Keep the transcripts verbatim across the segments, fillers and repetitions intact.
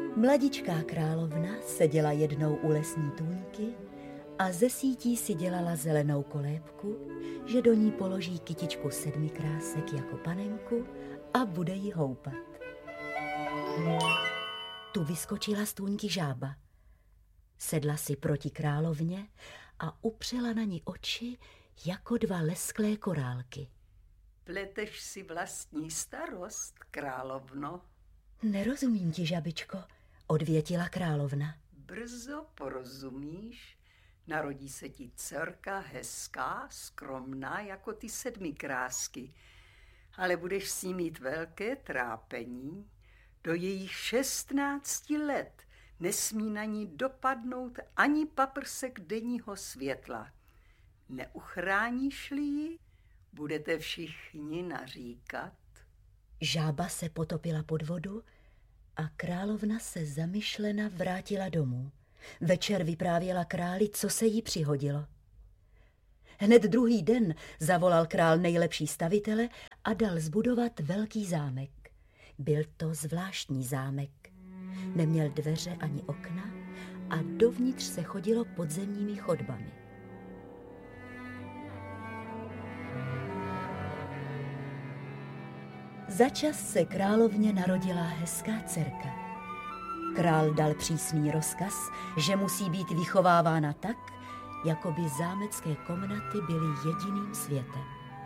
Mladičká královna seděla jednou u lesní tůňky a ze sítí si dělala zelenou kolébku, že do ní položí kytičku sedmi krásek jako panenku a bude ji houpat. Tu vyskočila z tůňky žába. Sedla si proti královně a upřela na ní oči jako dva lesklé korálky. Pleteš si vlastní starost, královno? Nerozumím ti, žabičko, odvětila královna. Brzo porozumíš, narodí se ti dcerka hezká, skromná jako ty sedmi krásky, ale budeš s ní mít velké trápení. Do jejich šestnácti let nesmí na ní dopadnout ani paprsek denního světla. Neuchráníš-li ji, budete všichni naříkat. Žába se potopila pod vodu a královna se zamyšlena vrátila domů. Večer vyprávěla králi, co se jí přihodilo. Hned druhý den zavolal král nejlepší stavitele a dal zbudovat velký zámek. Byl to zvláštní zámek. Neměl dveře ani okna a dovnitř se chodilo podzemními chodbami. Začas se královně narodila hezká dcerka. Král dal přísný rozkaz, že musí být vychovávána tak, jako by zámecké komnaty byly jediným světem.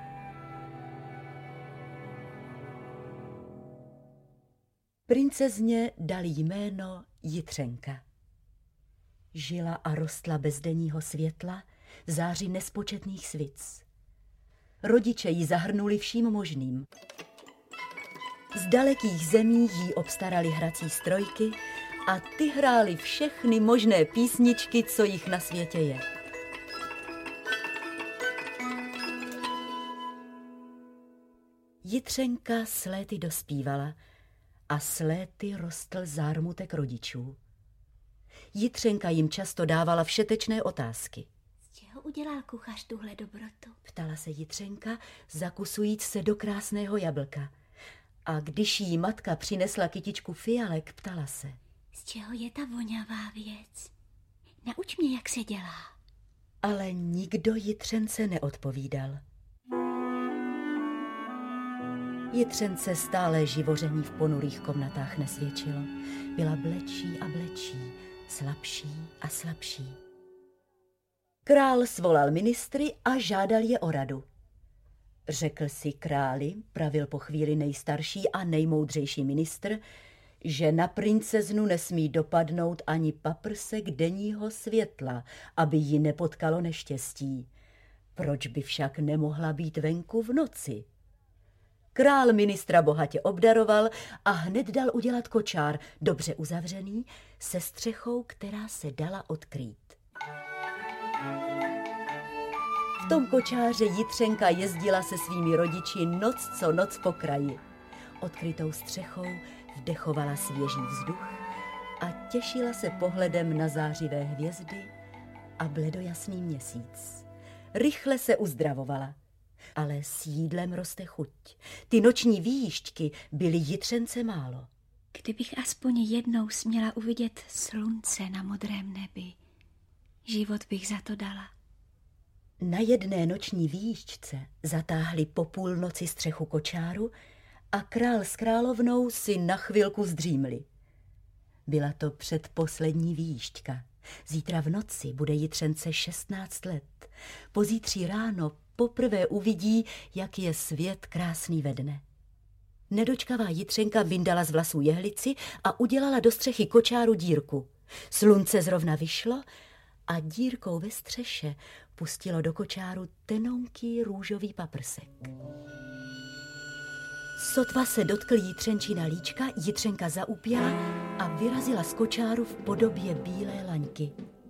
Princezně dali jméno Jitřenka. Žila a rostla bez denního světla v záři nespočetných svic. Rodiče ji zahrnuli vším možným. Z dalekých zemí jí obstarali hrací strojky a ty hrály všechny možné písničky, co jich na světě je. Jitřenka s léty dospívala a s léty rostl zármutek rodičů. Jitřenka jim často dávala všetečné otázky. Z čeho udělal kuchař tuhle dobrotu? Ptala se Jitřenka, zakusujíc se do krásného jablka. A když jí matka přinesla kytičku fialek, ptala se. Z čeho je ta vonavá věc? Nauč mě, jak se dělá. Ale nikdo Jitřence neodpovídal. Jitřence stále živoření v ponurých komnatách nesvědčilo. Byla blečí a blečí, slabší a slabší. Král svolal ministry a žádal je o radu. Řekl si králi, pravil po chvíli nejstarší a nejmoudřejší ministr, že na princeznu nesmí dopadnout ani paprsek denního světla, aby ji nepotkalo neštěstí. Proč by však nemohla být venku v noci? Král ministra bohatě obdaroval a hned dal udělat kočár, dobře uzavřený, se střechou, která se dala odkrýt. V tom kočáře Jitřenka jezdila se svými rodiči noc co noc po kraji. Odkrytou střechou vdechovala svěží vzduch a těšila se pohledem na zářivé hvězdy a bledojasný měsíc. Rychle se uzdravovala, ale s jídlem roste chuť. Ty noční výjížďky byly Jitřence málo. Kdybych aspoň jednou směla uvidět slunce na modrém nebi, život bych za to dala. Na jedné noční výjížďce zatáhli po půlnoci střechu kočáru a král s královnou si na chvilku zdřímli. Byla to předposlední výjížďka. Zítra v noci bude Jitřence šestnáct let. Pozítří ráno poprvé uvidí, jak je svět krásný ve dne. Nedočkavá Jitřenka vyndala z vlasů jehlici a udělala do střechy kočáru dírku. Slunce zrovna vyšlo a dírkou ve střeše pustilo do kočáru tenonký růžový paprsek. Sotva se dotkl Jitřenčina líčka, Jitřenka zaupěla a vyrazila z kočáru v podobě bílé laňky.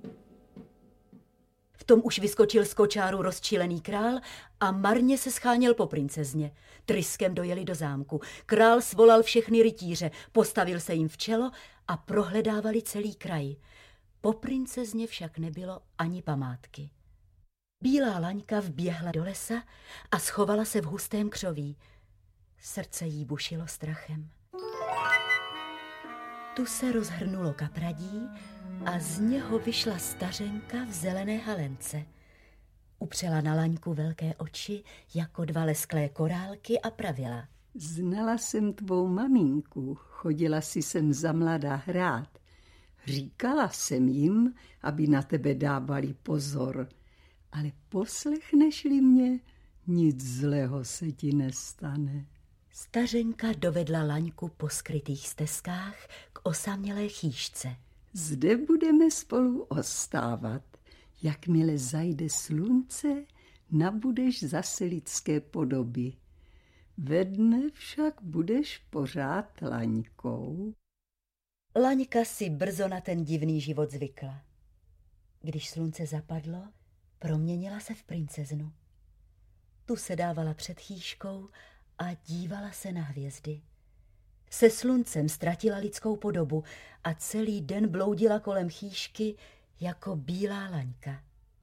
V tom už vyskočil z kočáru rozčilený král a marně se scháněl po princezně. Tryskem dojeli do zámku. Král svolal všechny rytíře, postavil se jim v čelo a prohledávali celý kraj. Po princezně však nebylo ani památky. Bílá laňka vběhla do lesa a schovala se v hustém křoví. Srdce jí bušilo strachem. Tu se rozhrnulo kapradí a z něho vyšla stařenka v zelené halence. Upřela na Laňku velké oči jako dva lesklé korálky a pravila. Znala jsem tvou maminku, chodila si sem za mladá hrát. Říkala jsem jim, aby na tebe dávali pozor, ale poslechneš-li mě, nic zlého se ti nestane. Stařenka dovedla Laňku po skrytých stezkách k osamělé chýšce. Zde budeme spolu ostávat. Jakmile zajde slunce, nabudeš zase lidské podoby. Ve dne však budeš pořád Laňkou. Laňka si brzo na ten divný život zvykla. Když slunce zapadlo, proměnila se v princeznu. Tu se dávala před chýškou a dívala se na hvězdy. Se sluncem ztratila lidskou podobu a celý den bloudila kolem chýšky jako bílá Laňka.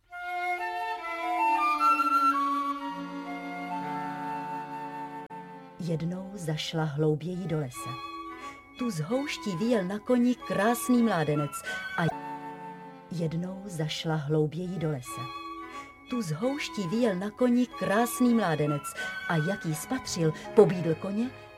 Jednou zašla hlouběji do lesa. Tu z houští vyjel na koni krásný mládenec a jednou zašla hlouběji do lesa. Tu z houští vyjel na koni krásný mládenec a jak jí spatřil, pobídl koně